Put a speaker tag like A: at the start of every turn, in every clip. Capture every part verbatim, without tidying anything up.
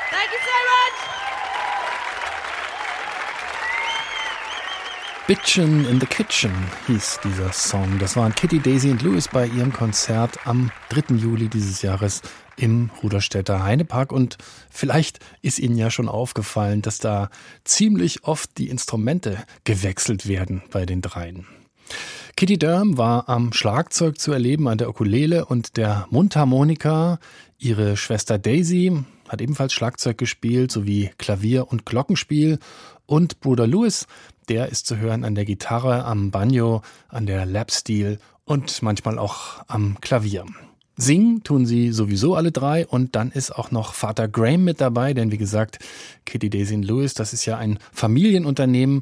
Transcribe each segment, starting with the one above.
A: Thank you so much.
B: Bitchin' in the Kitchen hieß dieser Song. Das waren Kitty, Daisy und Louis bei ihrem Konzert am dritten Juli dieses Jahres im Ruderstädter Heinepark. Und vielleicht ist Ihnen ja schon aufgefallen, dass da ziemlich oft die Instrumente gewechselt werden bei den dreien. Kitty Durham war am Schlagzeug zu erleben, an der Ukulele und der Mundharmonika. Ihre Schwester Daisy hat ebenfalls Schlagzeug gespielt, sowie Klavier- und Glockenspiel. Und Bruder Louis, der ist zu hören an der Gitarre, am Banjo, an der Lapsteel und manchmal auch am Klavier. Singen tun sie sowieso alle drei und dann ist auch noch Vater Graham mit dabei, denn wie gesagt, Kitty, Daisy und Louis, das ist ja ein Familienunternehmen.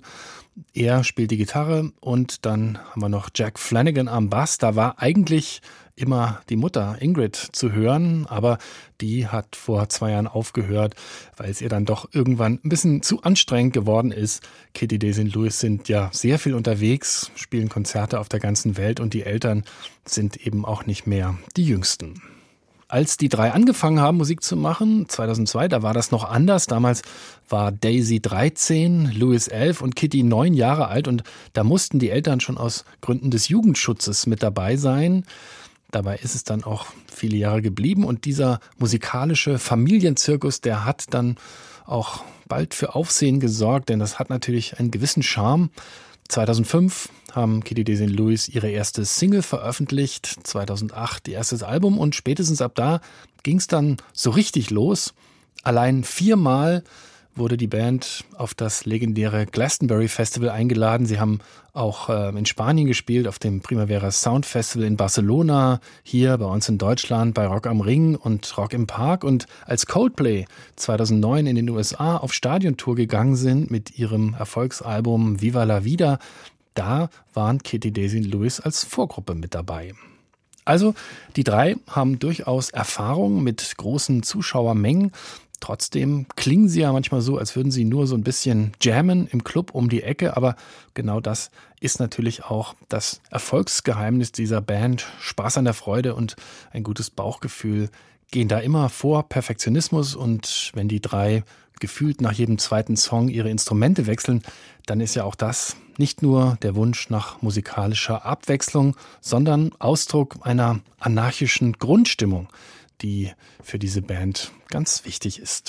B: Er spielt die Gitarre und dann haben wir noch Jack Flanagan am Bass. Da war eigentlich immer die Mutter Ingrid zu hören, aber die hat vor zwei Jahren aufgehört, weil es ihr dann doch irgendwann ein bisschen zu anstrengend geworden ist. Kitty, Daisy und Louis sind ja sehr viel unterwegs, spielen Konzerte auf der ganzen Welt und die Eltern sind eben auch nicht mehr die Jüngsten. Als die drei angefangen haben, Musik zu machen, zweitausendzwei, da war das noch anders. Damals war Daisy dreizehn, Louis elf und Kitty neun Jahre alt und da mussten die Eltern schon aus Gründen des Jugendschutzes mit dabei sein. Dabei ist es dann auch viele Jahre geblieben und dieser musikalische Familienzirkus, der hat dann auch bald für Aufsehen gesorgt, denn das hat natürlich einen gewissen Charme. zweitausendfünf haben Kitty, Daisy und Louis ihre erste Single veröffentlicht, zweitausendacht ihr erstes Album und spätestens ab da ging es dann so richtig los. Allein viermal wurde die Band auf das legendäre Glastonbury Festival eingeladen. Sie haben auch äh, in Spanien gespielt, auf dem Primavera Sound Festival in Barcelona, hier bei uns in Deutschland bei Rock am Ring und Rock im Park. Und als Coldplay zweitausendneun in den U S A auf Stadiontour gegangen sind mit ihrem Erfolgsalbum Viva la Vida, da waren Kitty, Daisy und Louis als Vorgruppe mit dabei. Also die drei haben durchaus Erfahrung mit großen Zuschauermengen. Trotzdem klingen sie ja manchmal so, als würden sie nur so ein bisschen jammen im Club um die Ecke. Aber genau das ist natürlich auch das Erfolgsgeheimnis dieser Band. Spaß an der Freude und ein gutes Bauchgefühl gehen da immer vor. Perfektionismus und wenn die drei gefühlt nach jedem zweiten Song ihre Instrumente wechseln, dann ist ja auch das nicht nur der Wunsch nach musikalischer Abwechslung, sondern Ausdruck einer anarchischen Grundstimmung, die für diese Band ganz wichtig ist.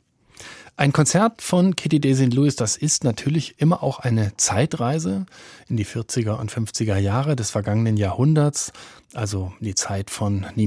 B: Ein Konzert von Kitty, Daisy und Louis, das ist natürlich immer auch eine Zeitreise in die vierziger und fünfziger Jahre des vergangenen Jahrhunderts, also die Zeit von Nina